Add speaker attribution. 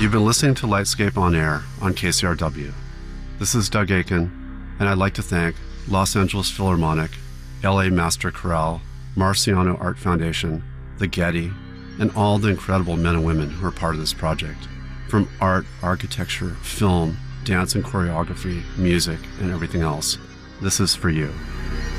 Speaker 1: You've been listening to Lightscape on Air on KCRW. This is Doug Aiken, and I'd like to thank Los Angeles Philharmonic, LA Master Chorale, Marciano Art Foundation, the Getty, and all the incredible men and women who are part of this project. From art, architecture, film, dance and choreography, music, and everything else, this is for you.